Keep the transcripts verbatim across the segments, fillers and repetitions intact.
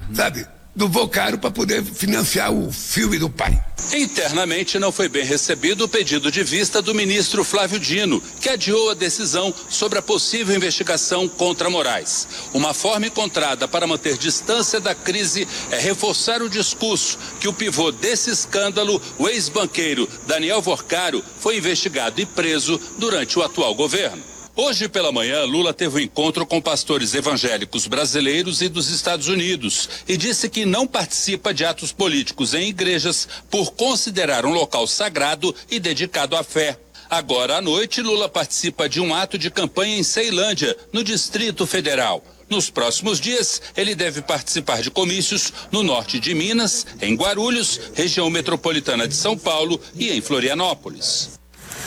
sabe? Do voo caro para poder financiar o filme do pai. Internamente não foi bem recebido o pedido de vista do ministro Flávio Dino, que adiou a decisão sobre a possível investigação contra Moraes. Uma forma encontrada para manter distância da crise é reforçar o discurso que o pivô desse escândalo, o ex-banqueiro Daniel Vorcaro, foi investigado e preso durante o atual governo. Hoje pela manhã, Lula teve um encontro com pastores evangélicos brasileiros e dos Estados Unidos e disse que não participa de atos políticos em igrejas por considerar um local sagrado e dedicado à fé. Agora à noite, Lula participa de um ato de campanha em Ceilândia, no Distrito Federal. Nos próximos dias, ele deve participar de comícios no norte de Minas, em Guarulhos, região metropolitana de São Paulo e em Florianópolis.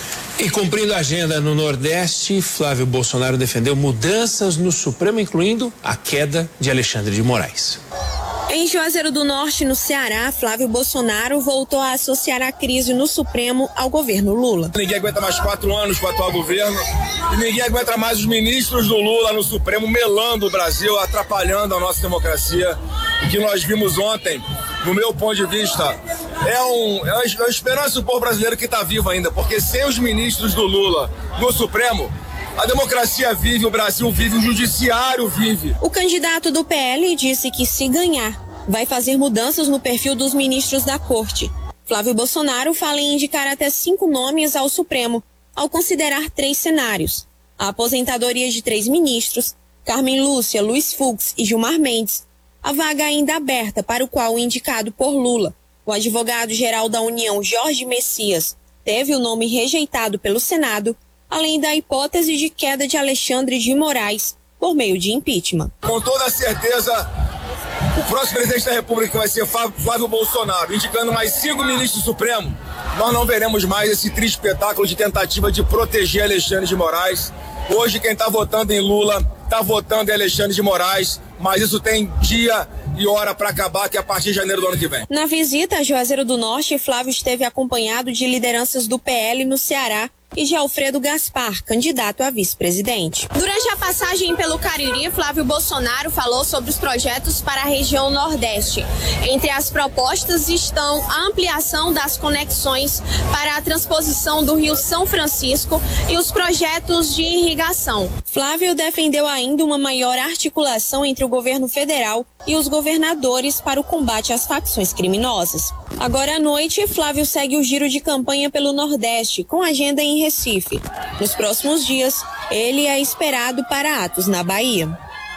E cumprindo a agenda no Nordeste, Flávio Bolsonaro defendeu mudanças no Supremo, incluindo a queda de Alexandre de Moraes. Em Juazeiro do Norte, no Ceará, Flávio Bolsonaro voltou a associar a crise no Supremo ao governo Lula. Ninguém aguenta mais quatro anos com o atual governo e ninguém aguenta mais os ministros do Lula no Supremo melando o Brasil, atrapalhando a nossa democracia. O que nós vimos ontem, no meu ponto de vista, é, um, é uma esperança do povo brasileiro que está vivo ainda, porque sem os ministros do Lula no Supremo, a democracia vive, o Brasil vive, o judiciário vive. O candidato do P L disse que, se ganhar, vai fazer mudanças no perfil dos ministros da corte. Flávio Bolsonaro fala em indicar até cinco nomes ao Supremo, ao considerar três cenários: a aposentadoria de três ministros, Carmen Lúcia, Luiz Fux e Gilmar Mendes, a vaga ainda aberta para o qual o indicado por Lula, o advogado-geral da União, Jorge Messias, teve o nome rejeitado pelo Senado, além da hipótese de queda de Alexandre de Moraes por meio de impeachment. Com toda certeza, o próximo presidente da República vai ser Flávio Bolsonaro, indicando mais cinco ministros do Supremo. Nós não veremos mais esse triste espetáculo de tentativa de proteger Alexandre de Moraes. Hoje quem está votando em Lula está votando em Alexandre de Moraes, mas isso tem dia e hora para acabar, que é a partir de janeiro do ano que vem. Na visita a Juazeiro do Norte, Flávio esteve acompanhado de lideranças do P L no Ceará e de Alfredo Gaspar, candidato a vice-presidente. Durante a passagem pelo Cariri, Flávio Bolsonaro falou sobre os projetos para a região Nordeste. Entre as propostas estão a ampliação das conexões para a transposição do Rio São Francisco e os projetos de irrigação. Flávio defendeu ainda uma maior articulação entre o governo federal e os governadores para o combate às facções criminosas. Agora à noite, Flávio segue o giro de campanha pelo Nordeste, com agenda em Recife. Nos próximos dias, ele é esperado para atos na Bahia.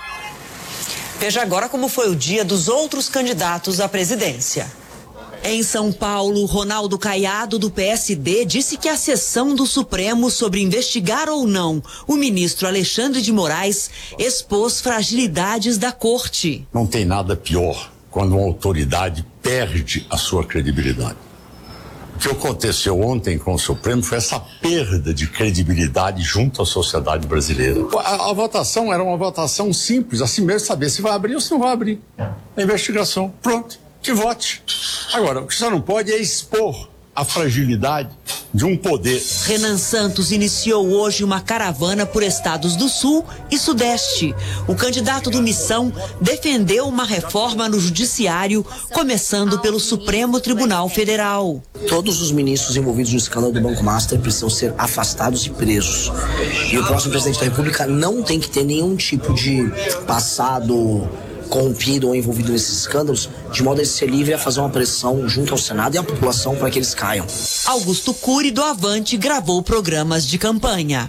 Veja agora como foi o dia dos outros candidatos à presidência. Em São Paulo, Ronaldo Caiado, do P S D, disse que a sessão do Supremo sobre investigar ou não o ministro Alexandre de Moraes expôs fragilidades da corte. Não tem nada pior quando uma autoridade perde a sua credibilidade. O que aconteceu ontem com o Supremo foi essa perda de credibilidade junto à sociedade brasileira. A, a votação era uma votação simples, assim mesmo, saber se vai abrir ou se não vai abrir a investigação. Pronto, que vote. Agora, o que você não pode é expor a fragilidade de um poder. Renan Santos iniciou hoje uma caravana por estados do Sul e Sudeste. O candidato do Missão defendeu uma reforma no judiciário, começando pelo Supremo Tribunal Federal. Todos os ministros envolvidos no escândalo do Banco Master precisam ser afastados e presos. E o próximo presidente da República não tem que ter nenhum tipo de passado corrompido ou envolvido nesses escândalos, de modo a ele ser livre a fazer uma pressão junto ao Senado e à população para que eles caiam. Augusto Cury, do Avante, gravou programas de campanha.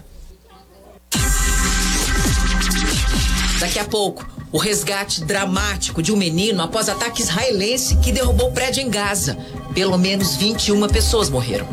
Daqui a pouco, o resgate dramático de um menino após ataque israelense que derrubou o prédio em Gaza. Pelo menos vinte e uma pessoas morreram.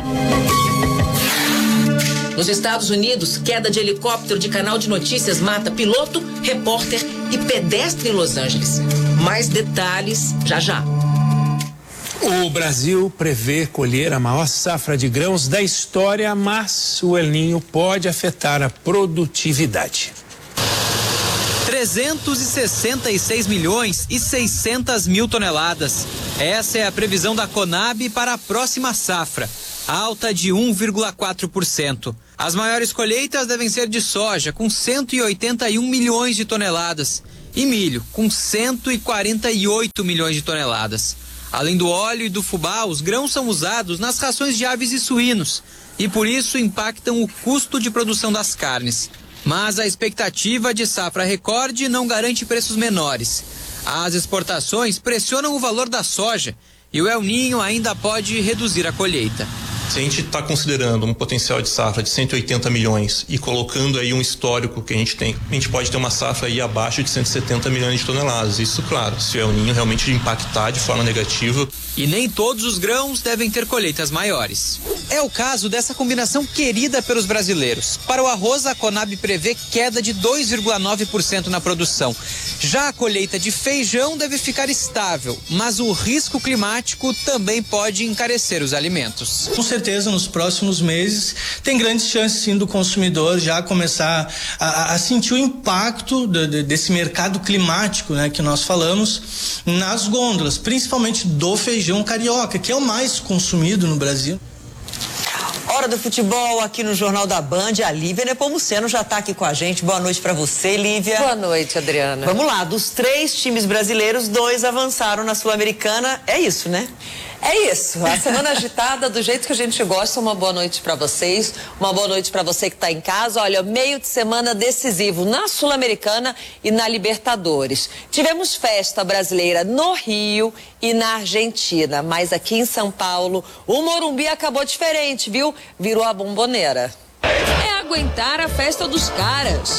Nos Estados Unidos, queda de helicóptero de canal de notícias mata piloto, repórter e pedestre em Los Angeles. Mais detalhes já já. O Brasil prevê colher a maior safra de grãos da história, mas o El Niño pode afetar a produtividade. trezentos e sessenta e seis milhões e seiscentas mil toneladas. Essa é a previsão da Conab para a próxima safra, alta de um vírgula quatro por cento. As maiores colheitas devem ser de soja, com cento e oitenta e um milhões de toneladas, e milho, com cento e quarenta e oito milhões de toneladas. Além do óleo e do fubá, os grãos são usados nas rações de aves e suínos e por isso impactam o custo de produção das carnes. Mas a expectativa de safra recorde não garante preços menores. As exportações pressionam o valor da soja e o El Niño ainda pode reduzir a colheita. Se a gente está considerando um potencial de safra de cento e oitenta milhões e colocando aí um histórico que a gente tem, a gente pode ter uma safra aí abaixo de cento e setenta milhões de toneladas. Isso, claro, se o El Niño realmente impactar de forma negativa. E nem todos os grãos devem ter colheitas maiores. É o caso dessa combinação querida pelos brasileiros. Para o arroz, a Conab prevê queda de dois vírgula nove por cento na produção. Já a colheita de feijão deve ficar estável, mas o risco climático também pode encarecer os alimentos. Com certeza, nos próximos meses, tem grandes chances sim do consumidor já começar a, a sentir o impacto de, de, desse mercado climático, né, que nós falamos, nas gôndolas, principalmente do feijão carioca, que é o mais consumido no Brasil. Hora do futebol aqui no Jornal da Band. A Lívia Nepomuceno já está aqui com a gente. Boa noite para você, Lívia. Boa noite, Adriana. Vamos lá, dos três times brasileiros, dois avançaram na Sul-Americana. É isso, né? É isso, a semana agitada do jeito que a gente gosta. Uma boa noite para vocês, uma boa noite para você que está em casa. Olha, meio de semana decisivo na Sul-Americana e na Libertadores. Tivemos festa brasileira no Rio e na Argentina, mas aqui em São Paulo o Morumbi acabou diferente, viu? Virou a Bomboneira. É aguentar a festa dos caras.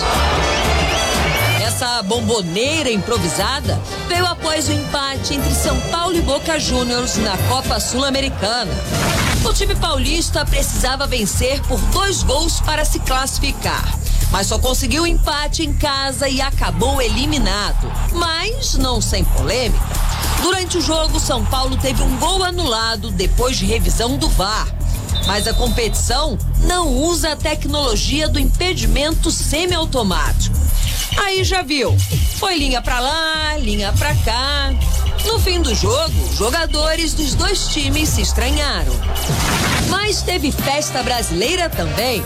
Essa bomboneira improvisada veio após o empate entre São Paulo e Boca Juniors na Copa Sul-Americana. O time paulista precisava vencer por dois gols para se classificar, mas só conseguiu o empate em casa e acabou eliminado. Mas não sem polêmica. Durante o jogo, São Paulo teve um gol anulado depois de revisão do V A R. Mas a competição não usa a tecnologia do impedimento semiautomático. Aí já viu, foi linha pra lá, linha pra cá. No fim do jogo, jogadores dos dois times se estranharam. Mas teve festa brasileira também.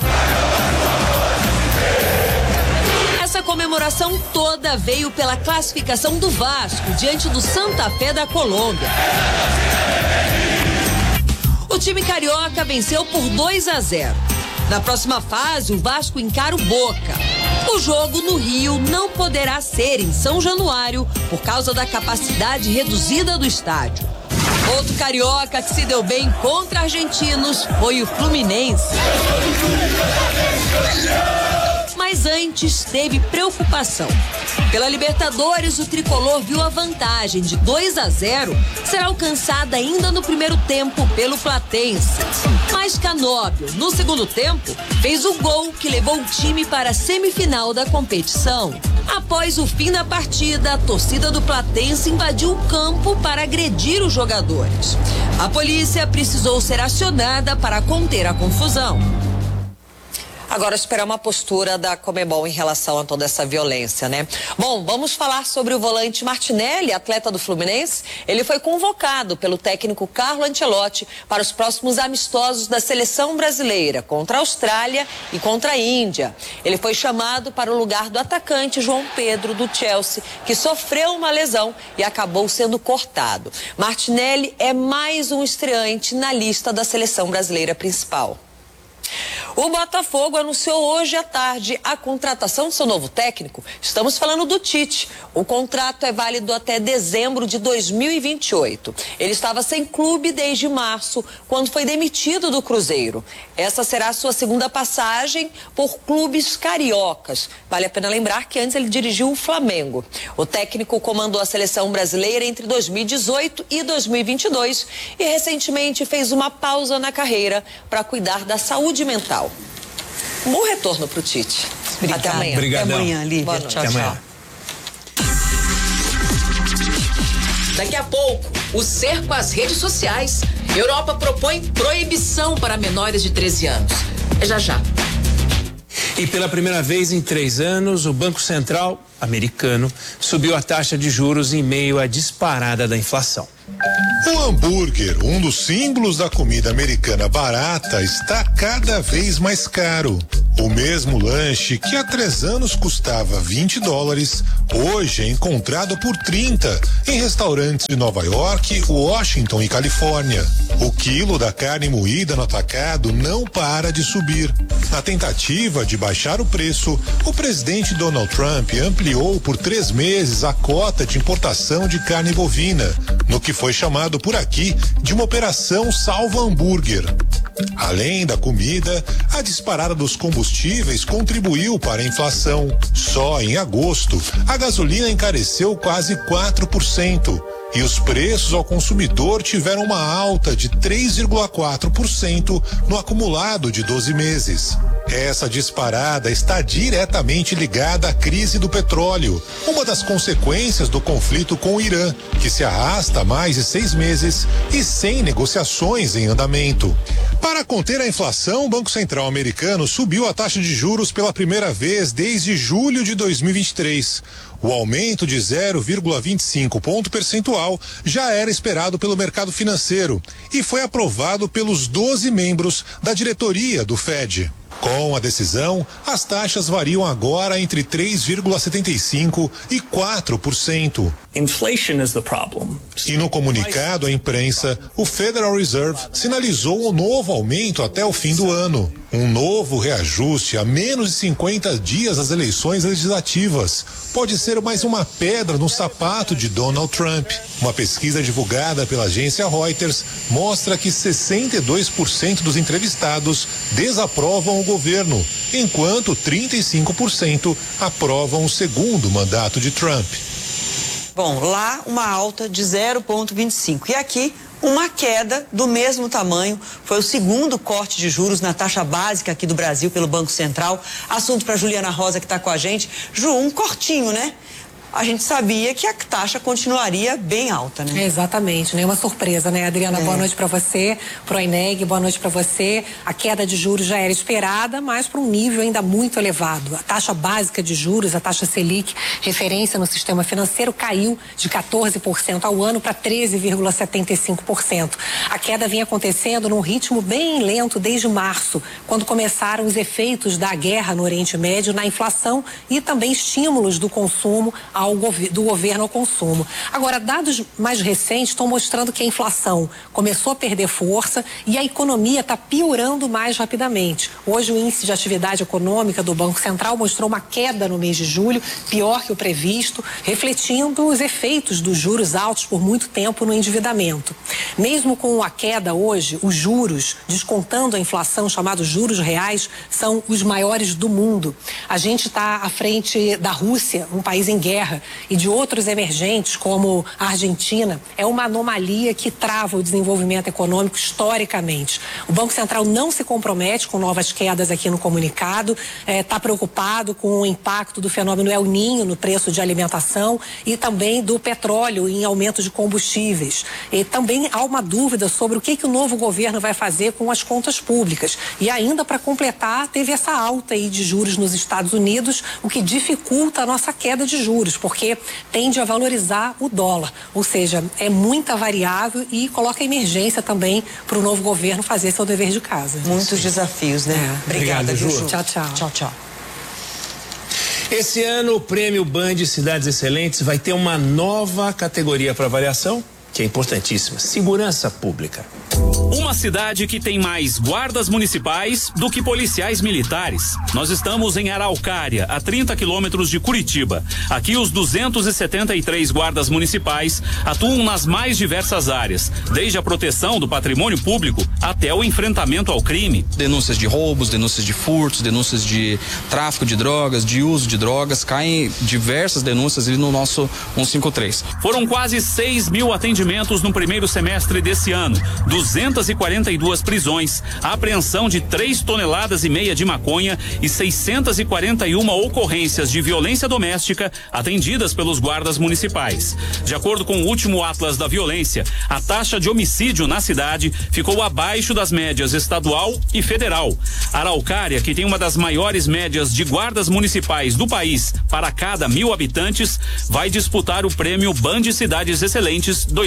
Essa comemoração toda veio pela classificação do Vasco diante do Santa Fé da Colômbia. O time carioca venceu por dois a zero. Na próxima fase, o Vasco encara o Boca. O jogo no Rio não poderá ser em São Januário por causa da capacidade reduzida do estádio. Outro carioca que se deu bem contra argentinos foi o Fluminense. Mas antes teve preocupação. Pela Libertadores, o tricolor viu a vantagem de dois a zero ser alcançada ainda no primeiro tempo pelo Platense. Mas Canóbio, no segundo tempo, fez o gol que levou o time para a semifinal da competição. Após o fim da partida, a torcida do Platense invadiu o campo para agredir os jogadores. A polícia precisou ser acionada para conter a confusão. Agora esperar uma postura da Conmebol em relação a toda essa violência, né? Bom, vamos falar sobre o volante Martinelli, atleta do Fluminense. Ele foi convocado pelo técnico Carlo Ancelotti para os próximos amistosos da seleção brasileira contra a Austrália e contra a Índia. Ele foi chamado para o lugar do atacante João Pedro do Chelsea, que sofreu uma lesão e acabou sendo cortado. Martinelli é mais um estreante na lista da seleção brasileira principal. O Botafogo anunciou hoje à tarde a contratação de seu novo técnico. Estamos falando do Tite. O contrato é válido até dezembro de dois mil e vinte e oito. Ele estava sem clube desde março, quando foi demitido do Cruzeiro. Essa será a sua segunda passagem por clubes cariocas. Vale a pena lembrar que antes ele dirigiu o Flamengo. O técnico comandou a seleção brasileira entre dois mil e dezoito e dois mil e vinte e dois e recentemente fez uma pausa na carreira para cuidar da saúde mental. Um bom retorno para o Tite. Obrigada. Até amanhã. Obrigadão. Até amanhã, Lívia. Boa noite. Tchau, Até tchau. amanhã. Daqui a pouco, o cerco às redes sociais. Europa propõe proibição para menores de treze anos. É já já. E pela primeira vez em três anos, o Banco Central americano subiu a taxa de juros em meio à disparada da inflação. O hambúrguer, um dos símbolos da comida americana barata, está cada vez mais caro. O mesmo lanche que há três anos custava vinte dólares, hoje é encontrado por trinta em restaurantes de Nova York, Washington e Califórnia. O quilo da carne moída no atacado não para de subir. Na tentativa de baixar o preço, o presidente Donald Trump ampliou por três meses a cota de importação de carne bovina, no que foi chamado por aqui de uma operação salva hambúrguer. Além da comida, a disparada dos combustíveis contribuiu para a inflação. Só em agosto, a gasolina encareceu quase quatro por cento e os preços ao consumidor tiveram uma alta de três vírgula quatro por cento no acumulado de doze meses. Essa disparada está diretamente ligada à crise do petróleo, uma das consequências do conflito com o Irã, que se arrasta há mais de seis meses e sem negociações em andamento. Para conter a inflação, o Banco Central americano subiu a taxa de juros pela primeira vez desde julho de dois mil e vinte e três. O aumento de zero vírgula vinte e cinco ponto percentual já era esperado pelo mercado financeiro e foi aprovado pelos doze membros da diretoria do Fed. Com a decisão, as taxas variam agora entre três vírgula setenta e cinco por cento e quatro por cento. Inflation is the problem. E no comunicado à imprensa, o Federal Reserve sinalizou um novo aumento até o fim do ano. Um novo reajuste a menos de cinquenta dias das eleições legislativas pode ser mais uma pedra no sapato de Donald Trump. Uma pesquisa divulgada pela agência Reuters mostra que sessenta e dois por cento dos entrevistados desaprovam o governo, enquanto trinta e cinco por cento aprovam o segundo mandato de Trump. Bom, lá uma alta de zero vírgula vinte e cinco e aqui uma queda do mesmo tamanho. Foi o segundo corte de juros na taxa básica aqui do Brasil pelo Banco Central. Assunto para Juliana Rosa, que está com a gente. Ju, um cortinho, né? A gente sabia que a taxa continuaria bem alta, né? Exatamente, nenhuma surpresa, né, Adriana? É. Boa noite para você, pro Ineg, boa noite para você. A queda de juros já era esperada, mas para um nível ainda muito elevado. A taxa básica de juros, a taxa Selic, referência no sistema financeiro, caiu de quatorze por cento ao ano para treze vírgula setenta e cinco por cento. A queda vinha acontecendo num ritmo bem lento desde março, quando começaram os efeitos da guerra no Oriente Médio na inflação e também estímulos do consumo ao do governo ao consumo. Agora, dados mais recentes estão mostrando que a inflação começou a perder força e a economia está piorando mais rapidamente. Hoje, o índice de atividade econômica do Banco Central mostrou uma queda no mês de julho, pior que o previsto, refletindo os efeitos dos juros altos por muito tempo no endividamento. Mesmo com a queda hoje, os juros, descontando a inflação, chamados juros reais, são os maiores do mundo. A gente está à frente da Rússia, um país em guerra, e de outros emergentes, como a Argentina. É uma anomalia que trava o desenvolvimento econômico historicamente. O Banco Central não se compromete com novas quedas aqui no comunicado, está preocupado com o impacto do fenômeno El Niño no preço de alimentação e também do petróleo em aumento de combustíveis. E também há uma dúvida sobre o que, que o novo governo vai fazer com as contas públicas. E ainda, para completar, teve essa alta aí de juros nos Estados Unidos, o que dificulta a nossa queda de juros, porque tende a valorizar o dólar, ou seja, é muita variável e coloca emergência também para o novo governo fazer seu dever de casa. Muitos desafios, né? É. Obrigada, Obrigado, Ju. Ju. Tchau, tchau. Tchau, tchau. Esse ano o Prêmio Band Cidades Excelentes vai ter uma nova categoria para avaliação, que é importantíssima: segurança pública. Uma cidade que tem mais guardas municipais do que policiais militares. Nós estamos em Araucária, a trinta quilômetros de Curitiba. Aqui os duzentos e setenta e três guardas municipais atuam nas mais diversas áreas, desde a proteção do patrimônio público até o enfrentamento ao crime. Denúncias de roubos, denúncias de furtos, denúncias de tráfico de drogas, de uso de drogas, caem diversas denúncias ali no nosso cento e cinquenta e três. Foram quase seis mil atendimentos no primeiro semestre desse ano, duzentas e quarenta e duas prisões, a apreensão de três toneladas e meia de maconha e seiscentas e quarenta e uma ocorrências de violência doméstica atendidas pelos guardas municipais. De acordo com o último Atlas da Violência, a taxa de homicídio na cidade ficou abaixo das médias estadual e federal. Araucária, que tem uma das maiores médias de guardas municipais do país para cada mil habitantes, vai disputar o prêmio Band Cidades Excelentes dois mil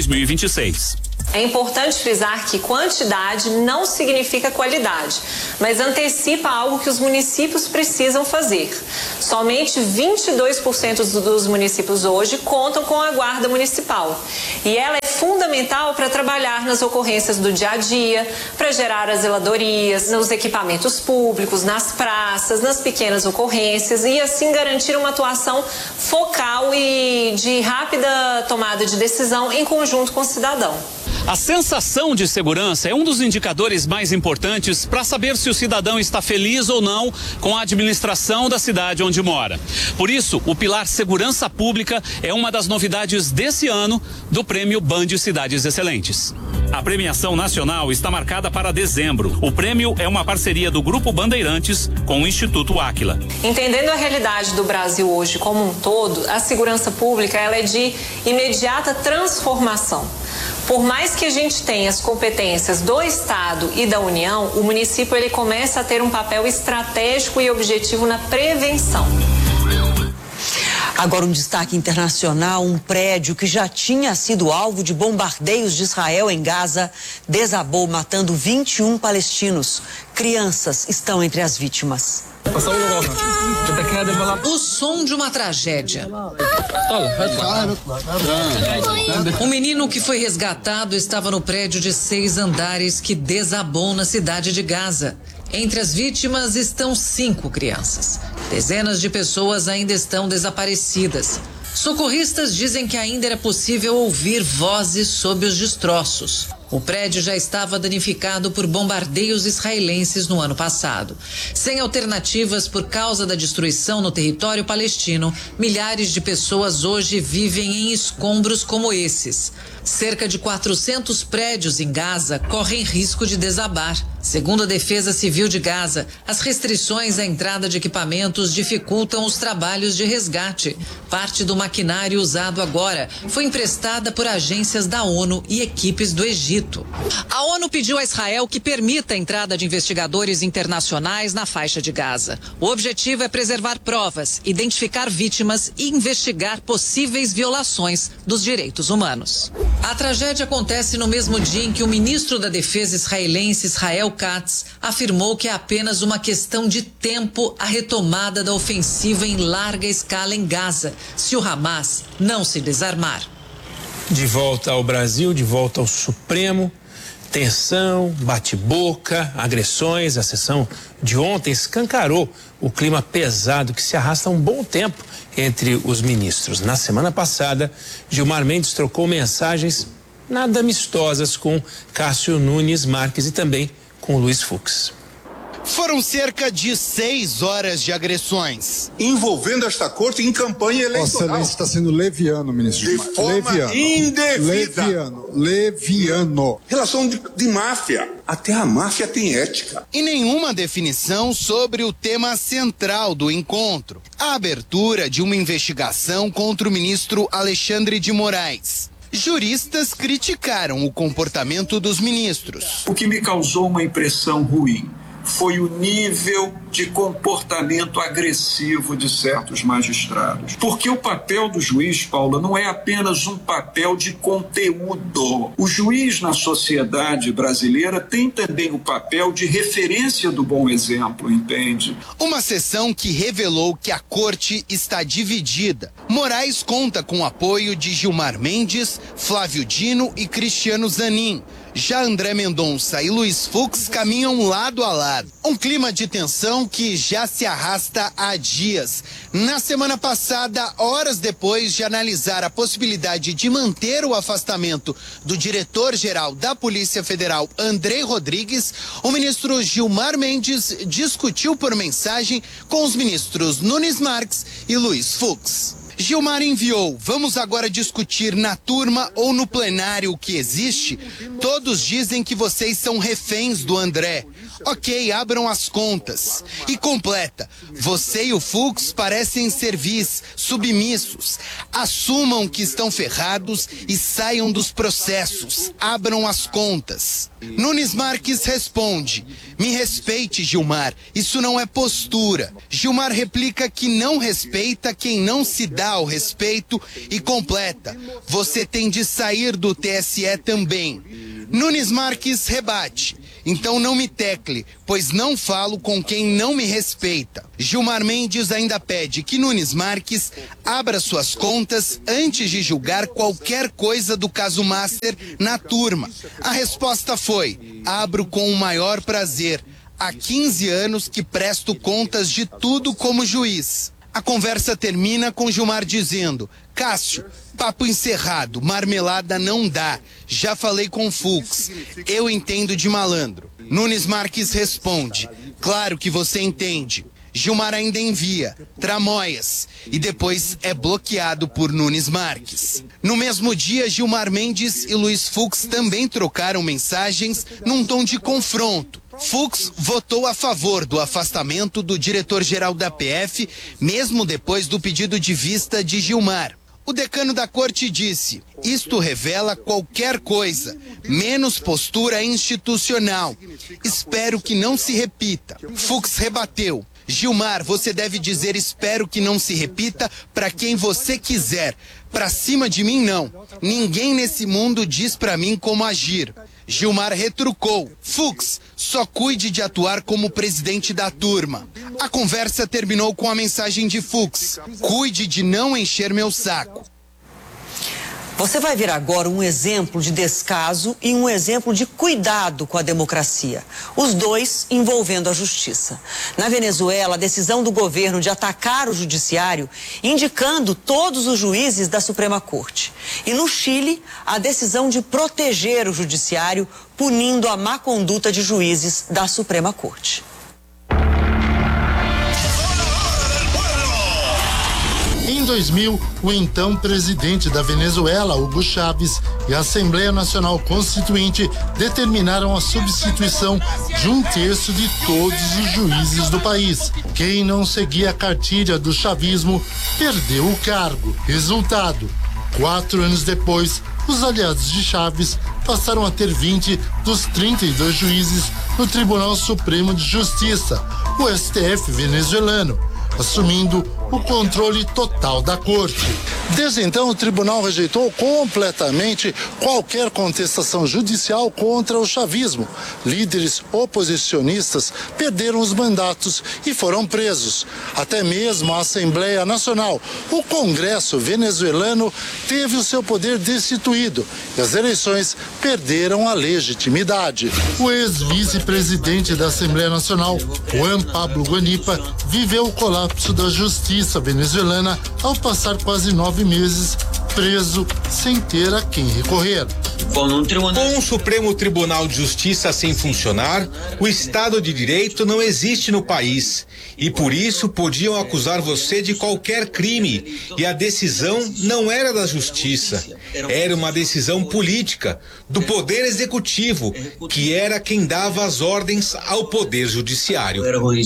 mil e vinte e seis. É importante frisar que quantidade não significa qualidade, mas antecipa algo que os municípios precisam fazer. Somente vinte e dois por cento dos municípios hoje contam com a guarda municipal. E ela é fundamental para trabalhar nas ocorrências do dia a dia, para gerar as zeladorias, nos equipamentos públicos, nas praças, nas pequenas ocorrências e assim garantir uma atuação focal e de rápida tomada de decisão em conjunto com o cidadão. A sensação de segurança é um dos indicadores mais importantes para saber se o cidadão está feliz ou não com a administração da cidade onde mora. Por isso, o pilar Segurança Pública é uma das novidades desse ano do Prêmio Band Cidades Excelentes. A premiação nacional está marcada para dezembro. O prêmio é uma parceria do Grupo Bandeirantes com o Instituto Áquila. Entendendo a realidade do Brasil hoje como um todo, a segurança pública ela é de imediata transformação. Por mais que a gente tenha as competências do Estado e da União, o município ele começa a ter um papel estratégico e objetivo na prevenção. Agora um destaque internacional, um prédio que já tinha sido alvo de bombardeios de Israel em Gaza desabou, matando vinte e um palestinos. Crianças estão entre as vítimas. O som de uma tragédia. O menino que foi resgatado estava no prédio de seis andares que desabou na cidade de Gaza. Entre as vítimas estão cinco crianças. Dezenas de pessoas ainda estão desaparecidas. Socorristas dizem que ainda era possível ouvir vozes sob os destroços. O prédio já estava danificado por bombardeios israelenses no ano passado. Sem alternativas por causa da destruição no território palestino, milhares de pessoas hoje vivem em escombros como esses. Cerca de quatrocentos prédios em Gaza correm risco de desabar. Segundo a Defesa Civil de Gaza, as restrições à entrada de equipamentos dificultam os trabalhos de resgate. Parte do maquinário usado agora foi emprestada por agências da ONU e equipes do Egito. A ONU pediu a Israel que permita a entrada de investigadores internacionais na faixa de Gaza. O objetivo é preservar provas, identificar vítimas e investigar possíveis violações dos direitos humanos. A tragédia acontece no mesmo dia em que o ministro da Defesa israelense, Israel Katz, afirmou que é apenas uma questão de tempo a retomada da ofensiva em larga escala em Gaza, se o Hamas não se desarmar. De volta ao Brasil, de volta ao Supremo, tensão, bate-boca, agressões. A sessão de ontem escancarou o clima pesado que se arrasta há um bom tempo entre os ministros. Na semana passada, Gilmar Mendes trocou mensagens nada amistosas com Cássio Nunes Marques e também com Luiz Fux. Foram cerca de seis horas de agressões. Envolvendo esta corte em campanha eleitoral. Vossa Excelência está sendo leviano, ministro. De Gilmar. forma leviano. indevida. Leviano. Leviano. Relação de, de máfia. Até a máfia tem ética. E nenhuma definição sobre o tema central do encontro. A abertura de uma investigação contra o ministro Alexandre de Moraes. Juristas criticaram o comportamento dos ministros. O que me causou uma impressão ruim foi o nível de comportamento agressivo de certos magistrados. Porque o papel do juiz, Paula, não é apenas um papel de conteúdo. O juiz na sociedade brasileira tem também o papel de referência do bom exemplo, entende? Uma sessão que revelou que a corte está dividida. Moraes conta com o apoio de Gilmar Mendes, Flávio Dino e Cristiano Zanin. Já André Mendonça e Luiz Fux caminham lado a lado. Um clima de tensão que já se arrasta há dias. Na semana passada, horas depois de analisar a possibilidade de manter o afastamento do diretor-geral da Polícia Federal, Andrei Rodrigues, o ministro Gilmar Mendes discutiu por mensagem com os ministros Nunes Marques e Luiz Fux. Gilmar enviou, vamos agora discutir na turma ou no plenário o que existe? Todos dizem que vocês são reféns do André. Ok, abram as contas. E completa. Você e o Fux parecem servis, submissos. Assumam que estão ferrados e saiam dos processos. Abram as contas. Nunes Marques responde: me respeite, Gilmar, isso não é postura. Gilmar replica que não respeita quem não se dá ao respeito e completa: você tem de sair do T S E também. Nunes Marques rebate: então não me tecle, pois não falo com quem não me respeita. Gilmar Mendes ainda pede que Nunes Marques abra suas contas antes de julgar qualquer coisa do caso Master na turma. A resposta foi: abro com o maior prazer. Há quinze anos que presto contas de tudo como juiz. A conversa termina com Gilmar dizendo: Cássio, papo encerrado, marmelada não dá. Já falei com o Fux, eu entendo de malandro. Nunes Marques responde: claro que você entende. Gilmar ainda envia tramóias e depois é bloqueado por Nunes Marques. No mesmo dia, Gilmar Mendes e Luiz Fux também trocaram mensagens num tom de confronto. Fux votou a favor do afastamento do diretor-geral da P F, mesmo depois do pedido de vista de Gilmar. O decano da corte disse: isto revela qualquer coisa, menos postura institucional. Espero que não se repita. Fux rebateu: Gilmar, você deve dizer espero que não se repita para quem você quiser. Pra cima de mim, não. Ninguém nesse mundo diz pra mim como agir. Gilmar retrucou: Fux, só cuide de atuar como presidente da turma. A conversa terminou com a mensagem de Fux: cuide de não encher meu saco. Você vai ver agora um exemplo de descaso e um exemplo de cuidado com a democracia, os dois envolvendo a justiça. Na Venezuela, a decisão do governo de atacar o judiciário, indicando todos os juízes da Suprema Corte. E no Chile, a decisão de proteger o judiciário, punindo a má conduta de juízes da Suprema Corte. Em dois mil, o então presidente da Venezuela, Hugo Chávez, e a Assembleia Nacional Constituinte determinaram a substituição de um terço de todos os juízes do país. Quem não seguia a cartilha do chavismo perdeu o cargo. Resultado: quatro anos depois, os aliados de Chávez passaram a ter vinte dos trinta e dois juízes no Tribunal Supremo de Justiça, o S T F venezuelano, assumindo o controle total da corte. Desde então, o tribunal rejeitou completamente qualquer contestação judicial contra o chavismo. Líderes oposicionistas perderam os mandatos e foram presos. Até mesmo a Assembleia Nacional, o Congresso venezuelano, teve o seu poder destituído e as eleições perderam a legitimidade. O ex-vice-presidente da Assembleia Nacional, Juan Pablo Guanipa, viveu o colapso da justiça venezuelana ao passar quase nove meses preso sem ter a quem recorrer. Com o Supremo Tribunal de Justiça sem funcionar, o Estado de Direito não existe no país e por isso podiam acusar você de qualquer crime e a decisão não era da Justiça, era uma decisão política do Poder Executivo, que era quem dava as ordens ao Poder Judiciário.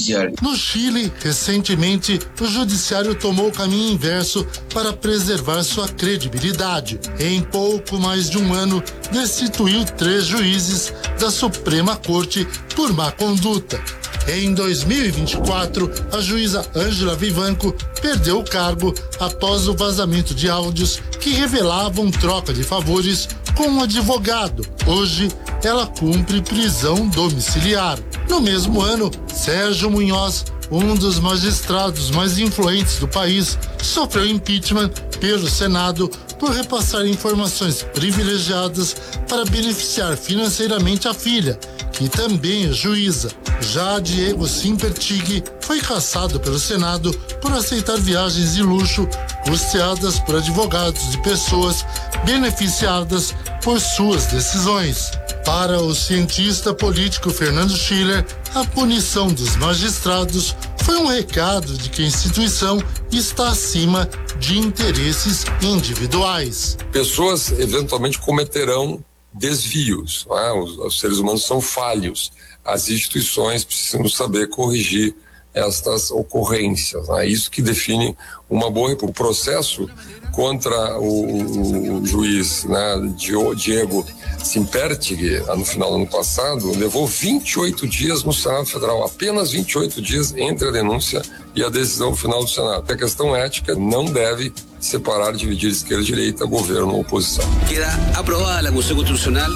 No Chile, recentemente, o Judiciário tomou o caminho inverso para preservar sua credibilidade. Em pouco mais de um ano, destituiu três juízes da Suprema Corte por má conduta. Em dois mil e vinte e quatro, a juíza Ângela Vivanco perdeu o cargo após o vazamento de áudios que revelavam troca de favores com um advogado. Hoje, ela cumpre prisão domiciliar. No mesmo ano, Sérgio Munhoz, um dos magistrados mais influentes do país, sofreu impeachment pelo Senado por repassar informações privilegiadas para beneficiar financeiramente a filha, que também é juíza. Já Diego Simpertig foi cassado pelo Senado por aceitar viagens de luxo custeadas por advogados de pessoas beneficiadas por suas decisões. Para o cientista político Fernando Schiller, a punição dos magistrados foi um recado de que a instituição está acima de interesses individuais. Pessoas eventualmente cometerão desvios, não é? os, os seres humanos são falhos, as instituições precisam saber corrigir estas ocorrências. É, né? Isso que define uma boa... O processo contra o, o juiz, né, Diego Simpertig, no final do ano passado, levou vinte e oito dias no Senado Federal, apenas vinte e oito dias entre a denúncia e a decisão final do Senado. A questão ética não deve separar, dividir esquerda e direita, governo ou oposição. Queda aprovada a Constituição Constitucional.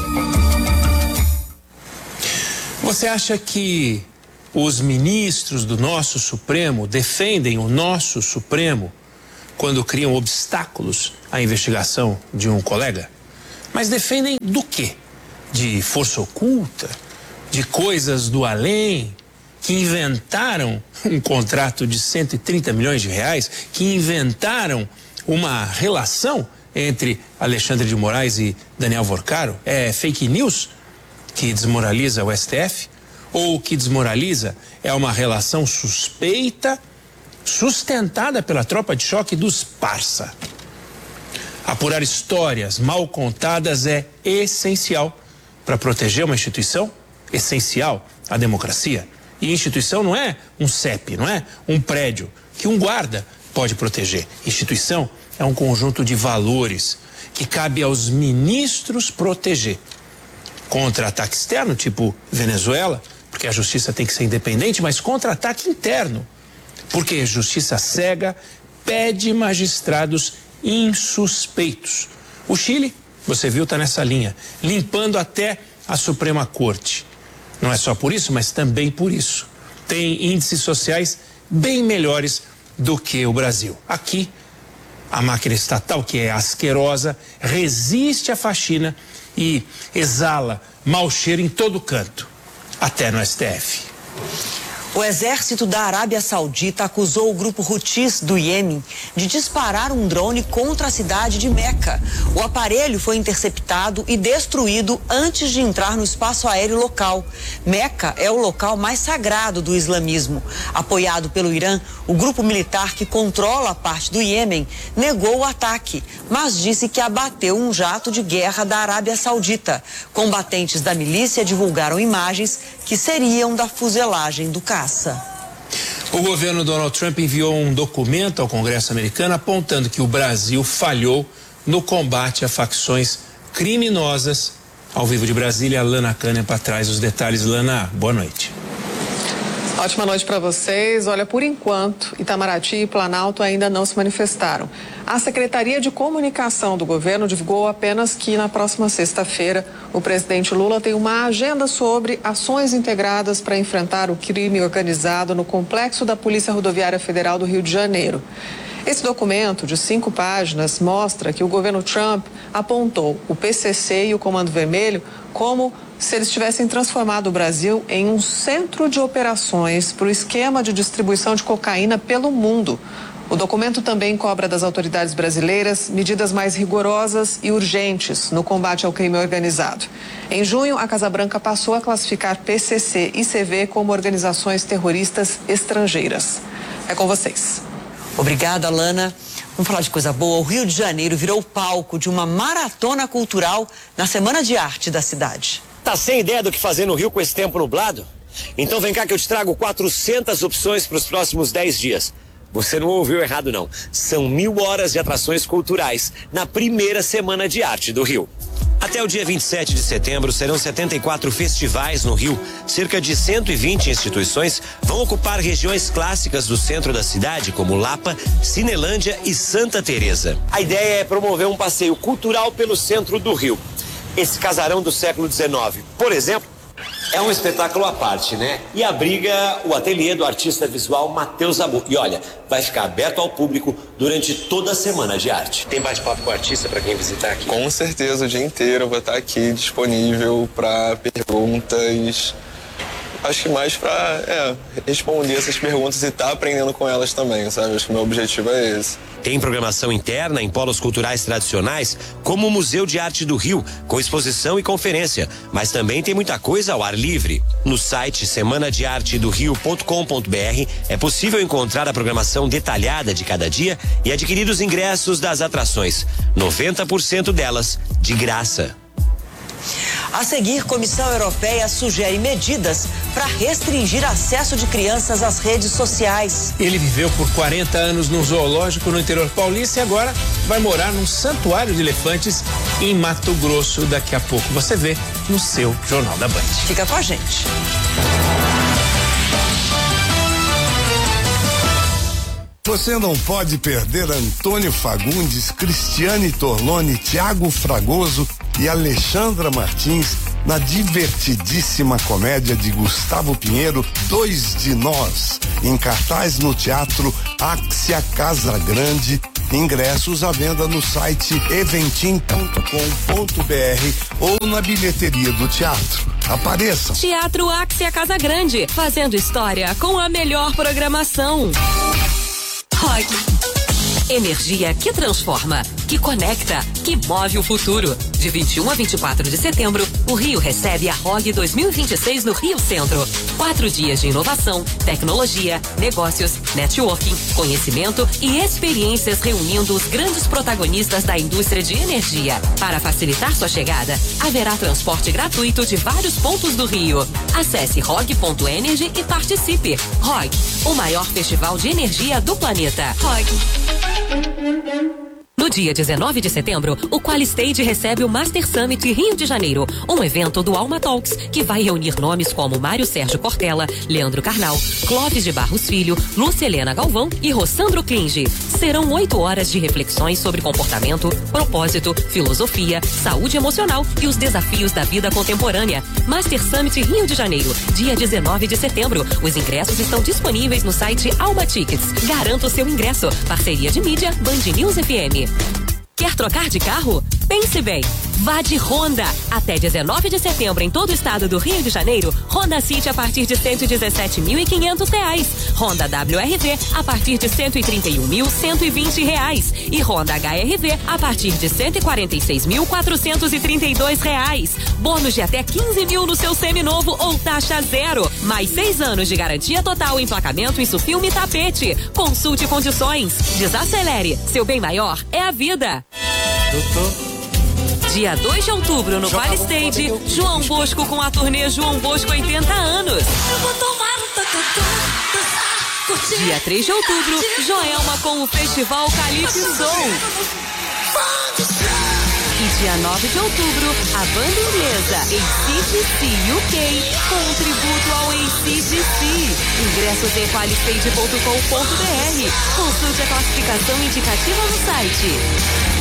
Você acha que os ministros do nosso Supremo defendem o nosso Supremo quando criam obstáculos à investigação de um colega? Mas defendem do quê? De força oculta? De coisas do além? Que inventaram um contrato de cento e trinta milhões de reais? Que inventaram uma relação entre Alexandre de Moraes e Daniel Vorcaro? É fake news que desmoraliza o S T F? Ou o que desmoraliza é uma relação suspeita sustentada pela tropa de choque dos parça? Apurar histórias mal contadas é essencial para proteger uma instituição, essencial à democracia. E instituição não é um C E P, não é um prédio que um guarda pode proteger. Instituição é um conjunto de valores que cabe aos ministros proteger. Contra ataque externo, tipo Venezuela, porque a justiça tem que ser independente, mas contra ataque interno, porque justiça cega pede magistrados insuspeitos. O Chile, você viu, está nessa linha, limpando até a Suprema Corte. Não é só por isso, mas também por isso. Tem índices sociais bem melhores do que o Brasil. Aqui, a máquina estatal, que é asquerosa, resiste à faxina e exala mau cheiro em todo canto, até no S T F. O exército da Arábia Saudita acusou o grupo Houthis do Iêmen de disparar um drone contra a cidade de Meca. O aparelho foi interceptado e destruído antes de entrar no espaço aéreo local. Meca é o local mais sagrado do islamismo. Apoiado pelo Irã, o grupo militar que controla a parte do Iêmen negou o ataque, mas disse que abateu um jato de guerra da Arábia Saudita. Combatentes da milícia divulgaram imagens que seriam da fuselagem do caça. O governo Donald Trump enviou um documento ao Congresso americano apontando que o Brasil falhou no combate a facções criminosas. Ao vivo de Brasília, Lana Canepa traz os detalhes. Lana, boa noite. Ótima noite para vocês. Olha, por enquanto, Itamaraty e Planalto ainda não se manifestaram. A Secretaria de Comunicação do governo divulgou apenas que na próxima sexta-feira o presidente Lula tem uma agenda sobre ações integradas para enfrentar o crime organizado no complexo da Polícia Rodoviária Federal do Rio de Janeiro. Esse documento de cinco páginas mostra que o governo Trump apontou o P C C e o Comando Vermelho como se eles tivessem transformado o Brasil em um centro de operações para o esquema de distribuição de cocaína pelo mundo. O documento também cobra das autoridades brasileiras medidas mais rigorosas e urgentes no combate ao crime organizado. Em junho, a Casa Branca passou a classificar P C C e C V como organizações terroristas estrangeiras. É com vocês. Obrigada, Lana. Vamos falar de coisa boa. O Rio de Janeiro virou palco de uma maratona cultural na Semana de Arte da cidade. Tá sem ideia do que fazer no Rio com esse tempo nublado? Então vem cá que eu te trago quatrocentas opções para os próximos dez dias. Você não ouviu errado, não. São mil horas de atrações culturais na primeira Semana de Arte do Rio. Até o dia vinte e sete de setembro serão setenta e quatro festivais no Rio. Cerca de cento e vinte instituições vão ocupar regiões clássicas do centro da cidade, como Lapa, Cinelândia e Santa Teresa. A ideia é promover um passeio cultural pelo centro do Rio. Esse casarão do século dezenove, por exemplo, é um espetáculo à parte, né? E abriga o ateliê do artista visual Matheus Abu. E olha, vai ficar aberto ao público durante toda a Semana de Arte. Tem bate-papo com o artista para quem visitar aqui? Com certeza, o dia inteiro eu vou estar aqui disponível para perguntas. Acho que mais para é, responder essas perguntas e estar tá aprendendo com elas também, sabe? Acho que o meu objetivo é esse. Tem programação interna em polos culturais tradicionais, como o Museu de Arte do Rio, com exposição e conferência. Mas também tem muita coisa ao ar livre. No site semana de arte do rio ponto com ponto br é possível encontrar a programação detalhada de cada dia e adquirir os ingressos das atrações. noventa por cento delas de graça. A seguir, Comissão Europeia sugere medidas para restringir acesso de crianças às redes sociais. Ele viveu por quarenta anos num zoológico no interior paulista e agora vai morar num santuário de elefantes em Mato Grosso. Daqui a pouco você vê no seu Jornal da Band. Fica com a gente. Você não pode perder Antônio Fagundes, Cristiane Torlone, Tiago Fragoso e Alexandra Martins na divertidíssima comédia de Gustavo Pinheiro, Dois de Nós, em cartaz no Teatro Axia Casa Grande. Ingressos à venda no site eventim ponto com ponto br ou na bilheteria do teatro. Apareça! Teatro Axia Casa Grande, fazendo história com a melhor programação. Rock. Energia que transforma, que conecta, que move o futuro. De vinte e um a vinte e quatro de setembro, o Rio recebe a R O G dois mil e vinte e seis no Rio Centro. Quatro dias de inovação, tecnologia, negócios, networking, conhecimento e experiências reunindo os grandes protagonistas da indústria de energia. Para facilitar sua chegada, haverá transporte gratuito de vários pontos do Rio. Acesse rog ponto energy e participe. R O G, o maior festival de energia do planeta. R O G. No dia dezenove de setembro, o Qualistage recebe o Master Summit Rio de Janeiro, um evento do Alma Talks que vai reunir nomes como Mário Sérgio Cortella, Leandro Carnal, Clóvis de Barros Filho, Lúcia Helena Galvão e Rossandro Klinge. Serão oito horas de reflexões sobre comportamento, propósito, filosofia, saúde emocional e os desafios da vida contemporânea. Master Summit Rio de Janeiro, dia dezenove de setembro. Os ingressos estão disponíveis no site Alma Tickets. Garanta o seu ingresso. Parceria de mídia Band News F M. Quer trocar de carro? Pense bem. Vá de Honda. Até dezenove de setembro em todo o estado do Rio de Janeiro, Honda City a partir de cento e dezessete mil e quinhentos reais. Honda W R V a partir de cento e trinta e um mil cento e vinte reais. E Honda H R V a partir de cento e quarenta e seis mil quatrocentos e trinta e dois reais. Bônus de até quinze mil no seu seminovo ou taxa zero. Mais seis anos de garantia total, emplacamento, isso filme e tapete. Consulte condições. Desacelere. Seu bem maior é a vida. Doutor. Dia dois de outubro no Qualistage, João Bosco com a turnê João Bosco oitenta anos. Eu vou tomar um Dia três de outubro, Joelma com o Festival Calypso Soul. E dia nove de outubro, a banda inglesa A C D C U K com um tributo ao A C D C. Ingressos em qualistage ponto com ponto br. Consulte a classificação indicativa no site.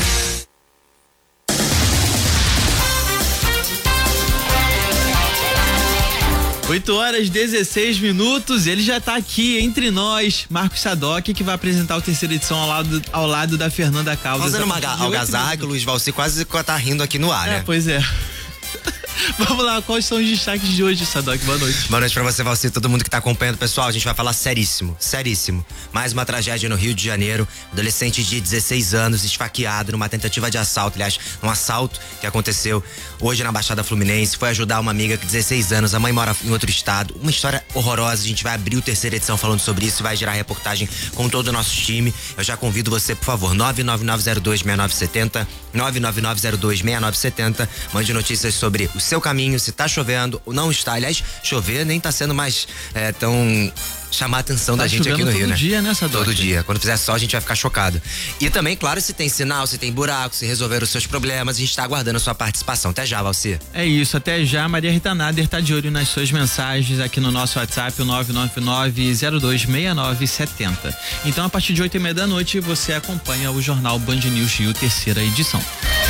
oito horas e dezesseis minutos, ele já tá aqui entre nós, Marcos Sadoc, que vai apresentar a terceira edição ao lado, ao lado da Fernanda Caldas. Fazendo uma algazarra que o Luiz Valci quase tá rindo aqui no ar, é, né? Pois é. Vamos lá, quais são os destaques de hoje, Sadoc? Boa noite. Boa noite pra você, Valci, todo mundo que tá acompanhando. Pessoal, a gente vai falar seríssimo, seríssimo. Mais uma tragédia no Rio de Janeiro. Adolescente de dezesseis anos, esfaqueado numa tentativa de assalto. Aliás, um assalto que aconteceu hoje na Baixada Fluminense. Foi ajudar uma amiga de dezesseis anos, a mãe mora em outro estado. Uma história horrorosa. A gente vai abrir a terceira edição falando sobre isso. Vai gerar reportagem com todo o nosso time. Eu já convido você, por favor, nove nove nove zero dois seis nove sete zero, nove nove nove zero dois seis nove sete zero. Mande notícias sobre o seu caminho, se tá chovendo ou não está. Aliás, chover nem tá sendo mais é, tão chamar a atenção tá da gente aqui no Rio, né? Todo dia, né, Sadoc? Todo dia. Quando fizer sol, a gente vai ficar chocado. E também, claro, se tem sinal, se tem buraco, se resolver os seus problemas, a gente tá aguardando a sua participação. Até já, Valci. É isso, até já. Maria Rita Nader tá de olho nas suas mensagens aqui no nosso WhatsApp, o nove nove nove zero dois seis nove sete zero. Então, a partir de oito e meia da noite, você acompanha o Jornal Band News Rio, terceira edição.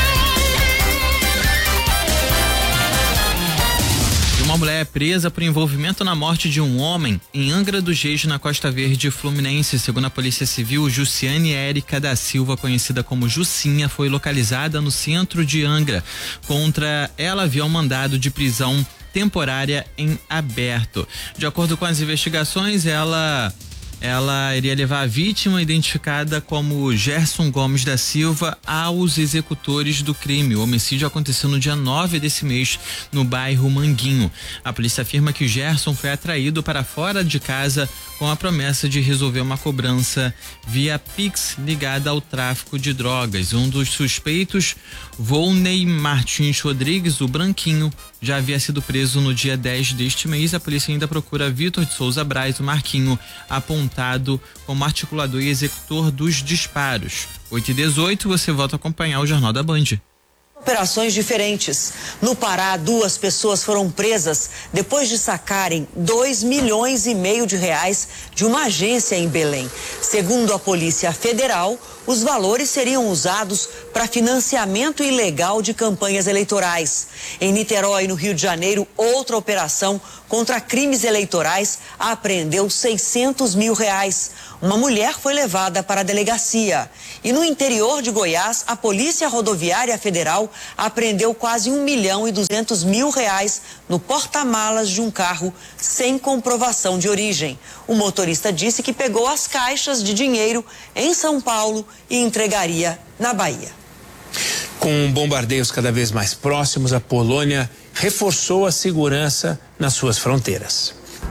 Uma mulher é presa por envolvimento na morte de um homem em Angra dos Reis, na Costa Verde Fluminense. Segundo a Polícia Civil, Jussiane Érica da Silva, conhecida como Jussinha, foi localizada no centro de Angra. Contra ela havia um mandado de prisão temporária em aberto. De acordo com as investigações, ela ela iria levar a vítima, identificada como Gerson Gomes da Silva, aos executores do crime. O homicídio aconteceu no dia nove desse mês, no bairro Manguinho. A polícia afirma que o Gerson foi atraído para fora de casa com a promessa de resolver uma cobrança via Pix ligada ao tráfico de drogas. Um dos suspeitos, Volney Martins Rodrigues, o Branquinho, já havia sido preso no dia dez deste mês. A polícia ainda procura Vitor de Souza Braz, o Marquinho, apontado como articulador e executor dos disparos. oito e dezoito, você volta a acompanhar o Jornal da Band. Operações diferentes. No Pará, duas pessoas foram presas depois de sacarem dois milhões e meio de reais de uma agência em Belém. Segundo a Polícia Federal, os valores seriam usados para financiamento ilegal de campanhas eleitorais. Em Niterói, no Rio de Janeiro, outra operação contra crimes eleitorais apreendeu seiscentos mil reais. Uma mulher foi levada para a delegacia. E no interior de Goiás, a Polícia Rodoviária Federal apreendeu quase um milhão e duzentos mil reais no porta-malas de um carro sem comprovação de origem. O motorista disse que pegou as caixas de dinheiro em São Paulo e entregaria na Bahia. Com bombardeios cada vez mais próximos, a Polônia reforçou a segurança nas suas fronteiras.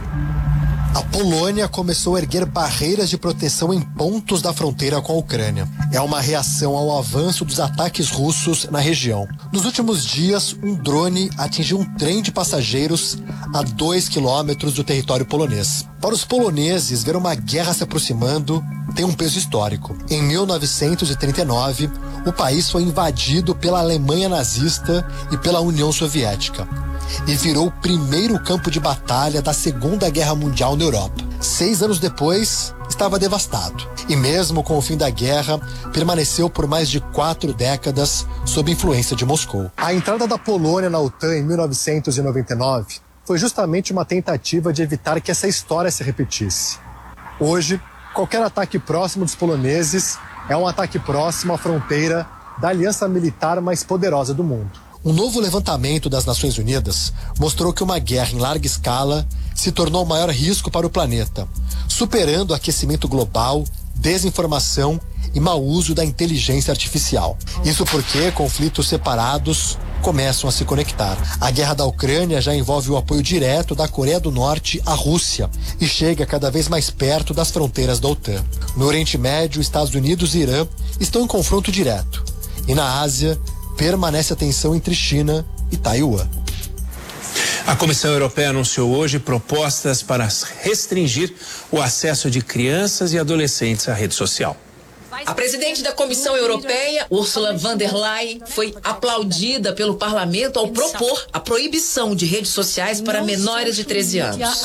A Polônia começou a erguer barreiras de proteção em pontos da fronteira com a Ucrânia. É uma reação ao avanço dos ataques russos na região. Nos últimos dias, um drone atingiu um trem de passageiros a dois quilômetros do território polonês. Para os poloneses, ver uma guerra se aproximando tem um peso histórico. Em mil novecentos e trinta e nove, o país foi invadido pela Alemanha nazista e pela União Soviética e virou o primeiro campo de batalha da Segunda Guerra Mundial na Europa. Seis anos depois, estava devastado. E mesmo com o fim da guerra, permaneceu por mais de quatro décadas sob influência de Moscou. A entrada da Polônia na OTAN em mil novecentos e noventa e nove foi justamente uma tentativa de evitar que essa história se repetisse. Hoje, qualquer ataque próximo dos poloneses é um ataque próximo à fronteira da aliança militar mais poderosa do mundo. Um novo levantamento das Nações Unidas mostrou que uma guerra em larga escala se tornou o maior risco para o planeta, superando o aquecimento global, desinformação e mau uso da inteligência artificial. Isso porque conflitos separados começam a se conectar. A guerra da Ucrânia já envolve o apoio direto da Coreia do Norte à Rússia e chega cada vez mais perto das fronteiras da OTAN. No Oriente Médio, Estados Unidos e Irã estão em confronto direto. E na Ásia, permanece a tensão entre China e Taiwan. A Comissão Europeia anunciou hoje propostas para restringir o acesso de crianças e adolescentes à rede social. A presidente da Comissão Europeia, Ursula von der Leyen, foi aplaudida pelo parlamento ao propor a proibição de redes sociais para menores de treze anos.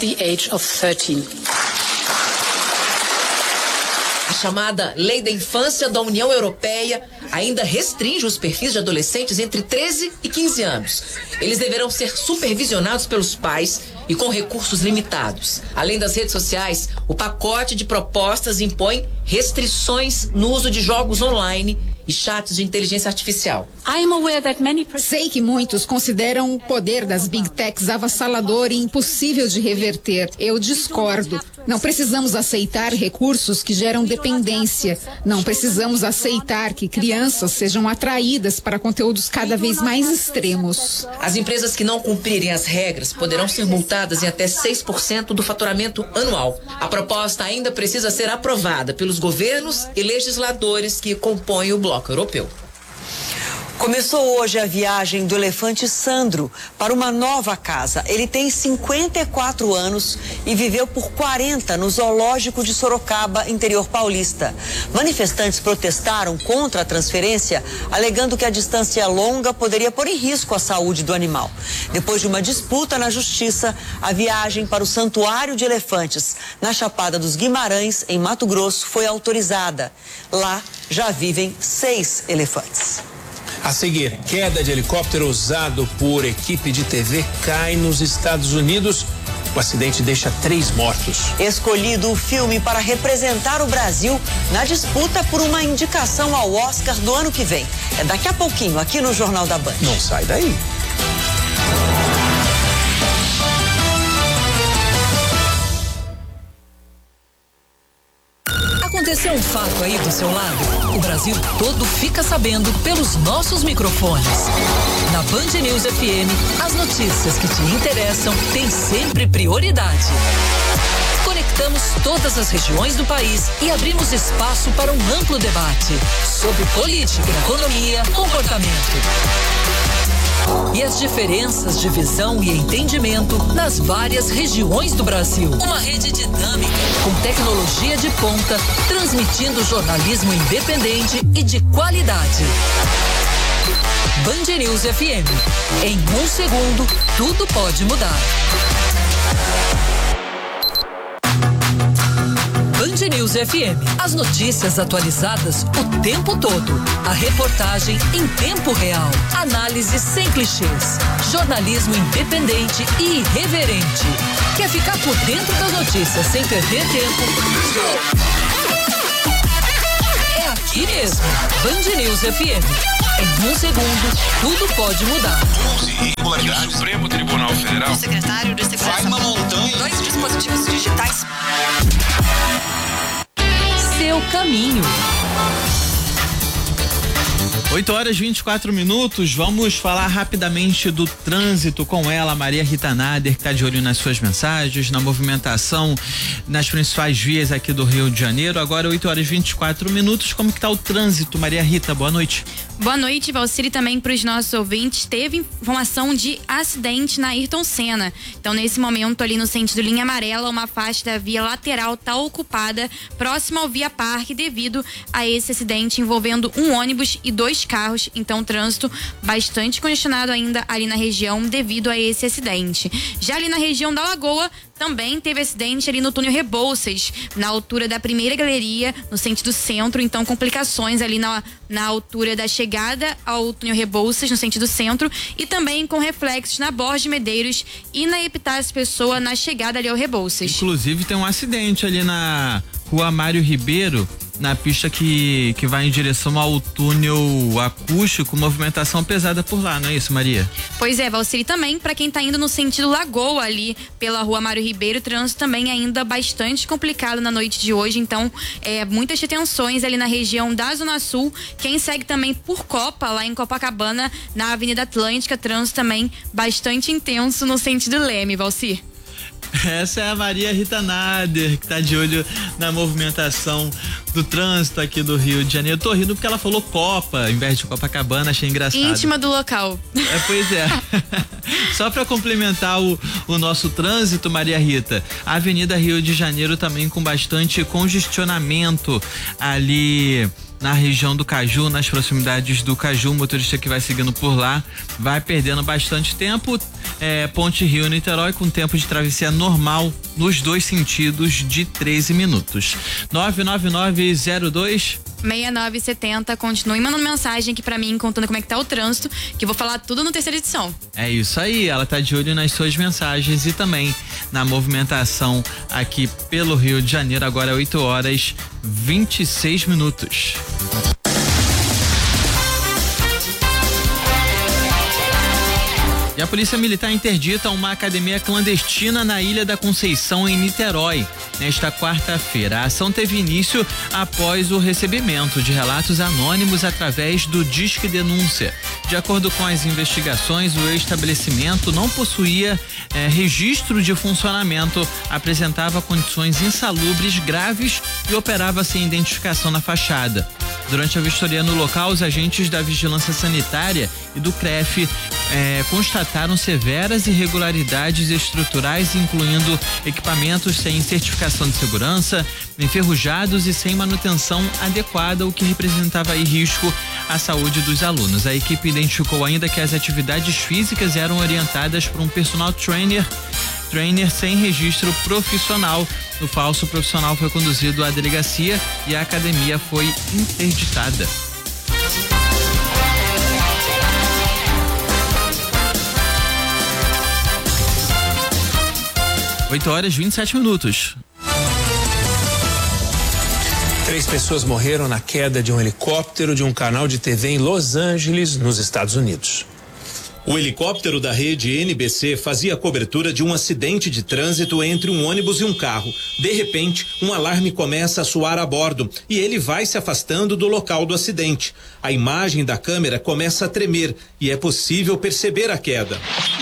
A chamada Lei da Infância da União Europeia ainda restringe os perfis de adolescentes entre treze e quinze anos. Eles deverão ser supervisionados pelos pais e com recursos limitados. Além das redes sociais, o pacote de propostas impõe restrições no uso de jogos online e chats de inteligência artificial. Sei que muitos consideram o poder das Big Techs avassalador e impossível de reverter. Eu discordo. Não precisamos aceitar recursos que geram dependência. Não precisamos aceitar que crianças sejam atraídas para conteúdos cada vez mais extremos. As empresas que não cumprirem as regras poderão ser multadas em até seis por cento do faturamento anual. A proposta ainda precisa ser aprovada pelos governos e legisladores que compõem o bloco europeu. Começou hoje a viagem do elefante Sandro para uma nova casa. Ele tem cinquenta e quatro anos e viveu por quarenta no zoológico de Sorocaba, interior paulista. Manifestantes protestaram contra a transferência, alegando que a distância longa poderia pôr em risco a saúde do animal. Depois de uma disputa na justiça, a viagem para o Santuário de Elefantes, na Chapada dos Guimarães, em Mato Grosso, foi autorizada. Lá já vivem seis elefantes. A seguir, queda de helicóptero usado por equipe de T V cai nos Estados Unidos. O acidente deixa três mortos. Escolhido o filme para representar o Brasil na disputa por uma indicação ao Oscar do ano que vem. É daqui a pouquinho, aqui no Jornal da Band. Não sai daí. Aconteceu um fato aí do seu lado? O Brasil todo fica sabendo pelos nossos microfones. Na Band News F M, as notícias que te interessam têm sempre prioridade. Conectamos todas as regiões do país e abrimos espaço para um amplo debate sobre política, economia, comportamento. E as diferenças de visão e entendimento nas várias regiões do Brasil. Uma rede dinâmica, com tecnologia de ponta, transmitindo jornalismo independente e de qualidade. Band News F M. Em um segundo, tudo pode mudar. Band News F M. As notícias atualizadas o tempo todo. A reportagem em tempo real. Análise sem clichês. Jornalismo independente e irreverente. Quer ficar por dentro das notícias sem perder tempo? É aqui mesmo. Band News F M. Em um segundo, tudo pode mudar. O Supremo Tribunal Federal. O secretário de Segurança. Vai uma montanha. Dois dispositivos digitais. Seu caminho. oito horas e vinte e quatro minutos, vamos falar rapidamente do trânsito com ela, Maria Rita Nader, que está de olho nas suas mensagens, na movimentação nas principais vias aqui do Rio de Janeiro. Agora oito horas e vinte e quatro minutos, como que tá o trânsito, Maria Rita? Boa noite. Boa noite, Valcir, e também para os nossos ouvintes. Teve informação de acidente na Ayrton Senna. Então, nesse momento, ali no sentido linha amarela, uma faixa da via lateral está ocupada próxima ao Via Parque devido a esse acidente envolvendo um ônibus e dois carros. Então, trânsito bastante congestionado ainda ali na região devido a esse acidente. Já ali na região da Lagoa, também teve acidente ali no túnel Rebouças, na altura da primeira galeria, no sentido centro. Então, complicações ali na, na altura da chegada ao túnel Rebouças, no sentido centro, e também com reflexos na Borges de Medeiros e na Epitácio Pessoa, na chegada ali ao Rebouças. Inclusive, tem um acidente ali na Rua Mário Ribeiro, na pista que, que vai em direção ao túnel acústico, movimentação pesada por lá, não é isso, Maria? Pois é, Valcir, também para quem tá indo no sentido Lagoa ali pela Rua Mário Ribeiro, o trânsito também ainda bastante complicado na noite de hoje, então é, muitas detenções ali na região da Zona Sul. Quem segue também por Copa, lá em Copacabana, na Avenida Atlântica, trânsito também bastante intenso no sentido Leme, Valcir. Essa é a Maria Rita Nader, que tá de olho na movimentação do trânsito aqui do Rio de Janeiro. Eu tô rindo porque ela falou Copa, em vez de Copacabana, achei engraçado. Íntima do local. É, pois é. Só para complementar o, o nosso trânsito, Maria Rita, a Avenida Rio de Janeiro também com bastante congestionamento ali na região do Caju, nas proximidades do Caju. O motorista que vai seguindo por lá vai perdendo bastante tempo. É, Ponte Rio Niterói com tempo de travessia normal nos dois sentidos de treze minutos. nove nove nove zero dois seis nove sete zero. Continue mandando mensagem aqui pra mim contando como é que tá o trânsito, que eu vou falar tudo no terceira edição. É isso aí, ela tá de olho nas suas mensagens e também na movimentação aqui pelo Rio de Janeiro. Agora é oito horas e vinte e seis minutos. E a Polícia Militar interdita uma academia clandestina na Ilha da Conceição, em Niterói, nesta quarta-feira. A ação teve início após o recebimento de relatos anônimos através do Disque Denúncia. De acordo com as investigações, o estabelecimento não possuía eh, registro de funcionamento, apresentava condições insalubres graves e operava sem identificação na fachada. Durante a vistoria no local, os agentes da Vigilância Sanitária e do C R E F eh, constataram severas irregularidades estruturais, incluindo equipamentos sem certificação de segurança, enferrujados e sem manutenção adequada, o que representava aí risco à saúde dos alunos. A equipe identificou ainda que as atividades físicas eram orientadas por um personal trainer trainer sem registro profissional. O falso profissional foi conduzido à delegacia e a academia foi interditada. oito horas e vinte e sete minutos. Três pessoas morreram na queda de um helicóptero de um canal de T V em Los Angeles, nos Estados Unidos. O helicóptero da rede N B C fazia a cobertura de um acidente de trânsito entre um ônibus e um carro. De repente, um alarme começa a soar a bordo e ele vai se afastando do local do acidente. A imagem da câmera começa a tremer e é possível perceber a queda.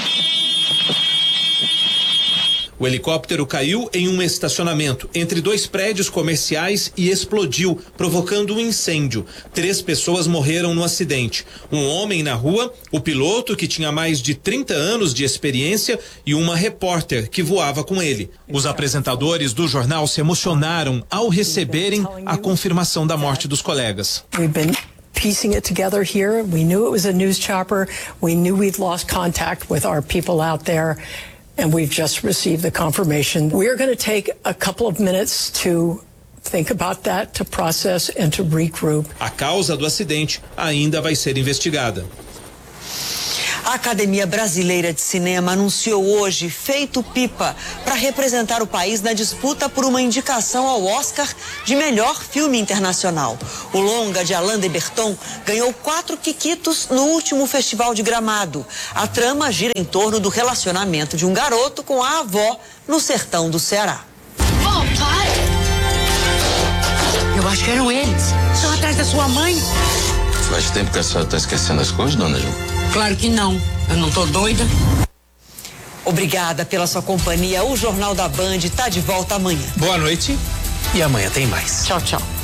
O helicóptero caiu em um estacionamento entre dois prédios comerciais e explodiu, provocando um incêndio. Três pessoas morreram no acidente. Um homem na rua, o piloto, que tinha mais de trinta anos de experiência, e uma repórter que voava com ele. Os apresentadores do jornal se emocionaram ao receberem a confirmação da morte dos colegas. Piecing it together here. We knew it was a news chopper. We knew we'd lost contact with our people out there. And we've just received the confirmation. We're going to take a couple of minutes to think about that, to process and to regroup. A causa do acidente ainda vai ser investigada. A Academia Brasileira de Cinema anunciou hoje Feito Pipa para representar o país na disputa por uma indicação ao Oscar de melhor filme internacional. O longa de Alain de Botton ganhou quatro quiquitos no último festival de Gramado. A trama gira em torno do relacionamento de um garoto com a avó no sertão do Ceará. Oh, pai! Eu acho que eram eles. Só atrás da sua mãe. Faz tempo que a senhora está esquecendo as coisas, dona Ju? Claro que não. Eu não tô doida. Obrigada pela sua companhia. O Jornal da Band está de volta amanhã. Boa noite e amanhã tem mais. Tchau, tchau.